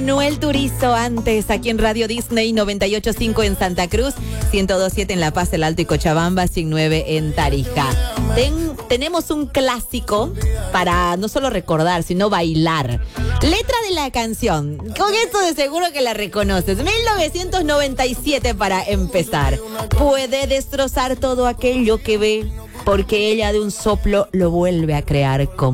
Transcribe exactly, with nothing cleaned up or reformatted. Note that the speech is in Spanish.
Noel Turizo antes aquí en Radio Disney noventa y ocho punto cinco en Santa Cruz, ciento dos punto siete en La Paz, El Alto y Cochabamba, ciento nueve en Tarija. Ten, tenemos un clásico para no solo recordar, sino bailar. Letra de la canción. Con esto de seguro que la reconoces. mil novecientos noventa y siete para empezar. Puede destrozar todo aquello que ve, porque ella de un soplo lo vuelve a crear como